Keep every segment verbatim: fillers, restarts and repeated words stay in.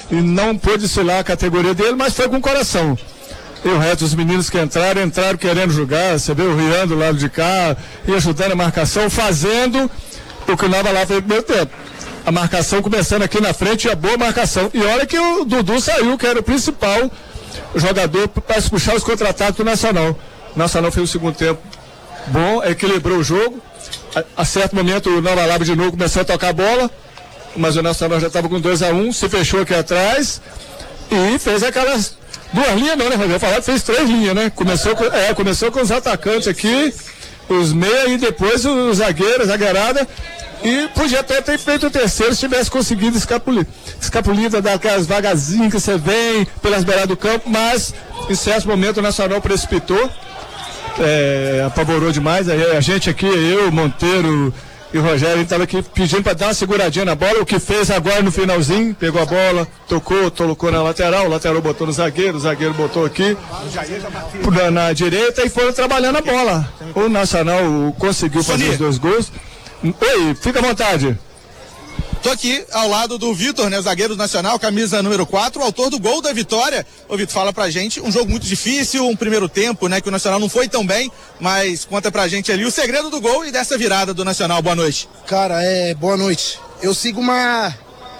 e não pôde selar a categoria dele, mas foi com coração. E o resto dos meninos que entraram, entraram querendo jogar, você vê o Rian do lado de cá, e ajudando a marcação, fazendo o que o Nova lá fez no primeiro tempo. A marcação começando aqui na frente, e a boa marcação. E olha que o Dudu saiu, que era o principal jogador para puxar os contra-ataques do Nacional. O Nacional fez o segundo tempo bom, equilibrou o jogo. A, a certo momento o Nova Lapa de novo começou a tocar a bola, mas o Nacional já estava com dois a um, se fechou aqui atrás e fez aquelas duas linhas, não, né, Rodrigo? Falar fez três linhas, né? Começou com, é, começou com os atacantes aqui, os meia e depois os zagueiros, a zagueirada. E podia até ter feito o terceiro se tivesse conseguido escapulir. Escapulida daquelas vagazinhas que você vem pelas beiradas do campo, mas em certo momento o Nacional precipitou, é, apavorou demais. Aí a gente aqui, eu, Monteiro e o Rogério, a gente estava aqui pedindo para dar uma seguradinha na bola, o que fez agora no finalzinho, pegou a bola, tocou, tocou na lateral, o lateral botou no zagueiro, o zagueiro botou aqui na, na direita e foram trabalhando a bola. O Nacional conseguiu fazer os dois gols. Oi, fica à vontade. Tô aqui ao lado do Vitor, né, o zagueiro do Nacional, camisa número quatro, o autor do gol da vitória. Ô Vitor, fala pra gente, um jogo muito difícil, um primeiro tempo, né, que o Nacional não foi tão bem, mas conta pra gente ali o segredo do gol e dessa virada do Nacional. Boa noite. Cara, é, boa noite. Eu sigo uma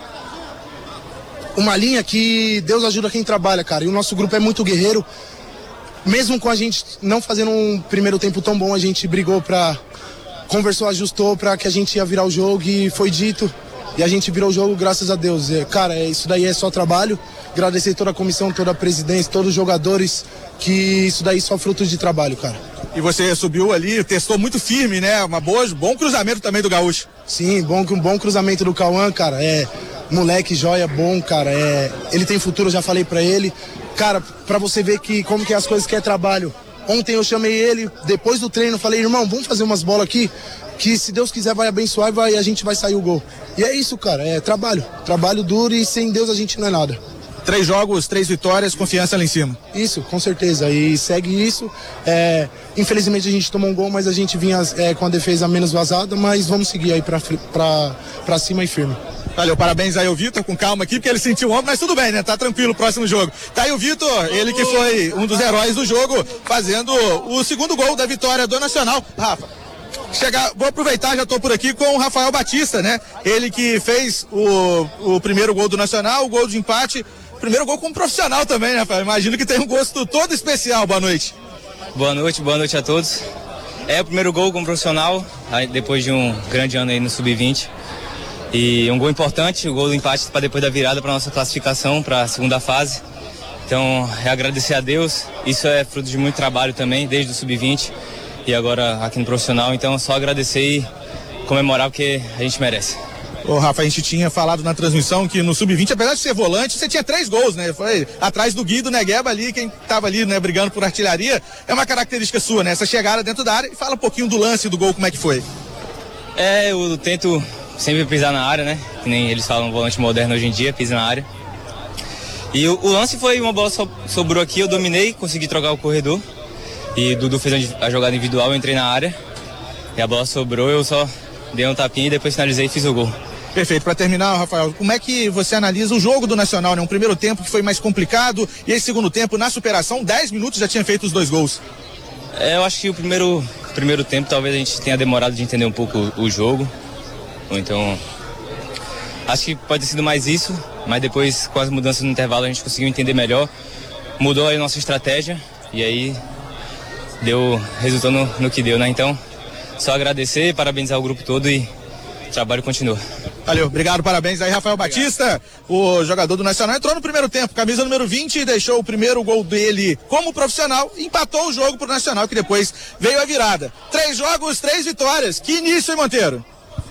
uma linha que Deus ajuda quem trabalha, cara, e o nosso grupo é muito guerreiro. Mesmo com a gente não fazendo um primeiro tempo tão bom, a gente brigou pra... conversou, ajustou para que a gente ia virar o jogo e foi dito, e a gente virou o jogo graças a Deus. É, cara, é, isso daí é só trabalho, agradecer toda a comissão, toda a presidência, todos os jogadores, que isso daí é só fruto de trabalho, cara. E você subiu ali, testou muito firme, né, uma boa, bom cruzamento também do Gaúcho. Sim, bom, um bom cruzamento do Cauã, cara, é, moleque, joia, bom, cara, é, ele tem futuro, eu já falei para ele, cara, para você ver que como que é as coisas que é trabalho. Ontem eu chamei ele, depois do treino, falei, irmão, vamos fazer umas bolas aqui, que se Deus quiser vai abençoar e vai, a gente vai sair o gol. E é isso, cara, é trabalho, trabalho duro e sem Deus a gente não é nada. Três jogos, três vitórias, confiança lá em cima. Isso, com certeza, e segue isso. É, infelizmente a gente tomou um gol, mas a gente vinha é, com a defesa menos vazada, mas vamos seguir aí pra, pra, pra cima e firme. Valeu, parabéns aí ao Vitor, com calma aqui, porque ele sentiu o ombro, mas tudo bem, né? Tá tranquilo, próximo jogo. Tá aí o Vitor, ele que foi um dos heróis do jogo, fazendo o segundo gol da vitória do Nacional. Rafa, chegar, vou aproveitar, já tô por aqui com o Rafael Batista, né? Ele que fez o, o primeiro gol do Nacional, o gol de empate, primeiro gol como profissional também, né, Rafael? Imagino que tem um gosto todo especial. Boa noite. Boa noite, boa noite a todos. É o primeiro gol como profissional, aí depois de um grande ano aí no sub vinte. E um gol importante, o gol do empate para depois da virada para nossa classificação para a segunda fase. Então, é agradecer a Deus. Isso é fruto de muito trabalho também, desde o sub vinte e agora aqui no profissional. Então, só agradecer e comemorar porque a gente merece. Ô Rafa, a gente tinha falado na transmissão que no sub vinte, apesar de ser volante, você tinha três gols, né? Foi atrás do Guido, Negueba ali, quem tava ali, né, brigando por artilharia. É uma característica sua, né? Essa chegada dentro da área. E fala um pouquinho do lance do gol, como é que foi? É, eu tento sempre pisar na área, né? Que nem eles falam, volante moderno hoje em dia, pisa na área. E o, o lance foi uma bola so, sobrou aqui, eu dominei, consegui trocar o corredor. E o Dudu fez a jogada individual, eu entrei na área. E a bola sobrou, eu só dei um tapinha e depois finalizei e fiz o gol. Perfeito. Para terminar, Rafael, como é que você analisa o jogo do Nacional, né? Um primeiro tempo que foi mais complicado e esse segundo tempo, na superação, dez minutos já tinha feito os dois gols. É, eu acho que o primeiro, primeiro tempo talvez a gente tenha demorado de entender um pouco o, o jogo. Ou então, acho que pode ter sido mais isso, mas depois com as mudanças no intervalo a gente conseguiu entender melhor. Mudou aí a nossa estratégia e aí deu resultado no, no que deu, né? Então, só agradecer, parabenizar o grupo todo e o trabalho continua. Valeu, obrigado, parabéns aí, Rafael obrigado. Batista, o jogador do Nacional, entrou no primeiro tempo, camisa número vinte, e deixou o primeiro gol dele como profissional, empatou o jogo pro Nacional, que depois veio a virada. Três jogos, três vitórias, que início, hein, Monteiro?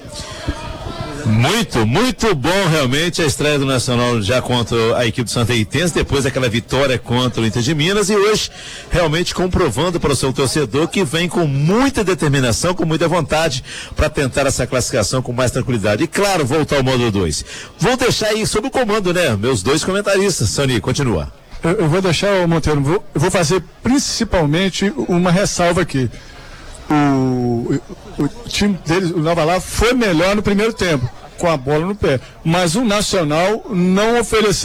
Muito, muito bom realmente a estreia do Nacional já contra a equipe do Santa Itense, depois daquela vitória contra o Inter de Minas, e hoje realmente comprovando para o seu torcedor que vem com muita determinação, com muita vontade para tentar essa classificação com mais tranquilidade. E claro, voltar ao módulo dois. Vou deixar aí sob o comando, né? Meus dois comentaristas. Sani, continua. Eu, eu vou deixar, Monteiro, vou, eu vou fazer principalmente uma ressalva aqui. O, o, o time deles, o Nova Lá, foi melhor no primeiro tempo, com a bola no pé, mas o Nacional não ofereceu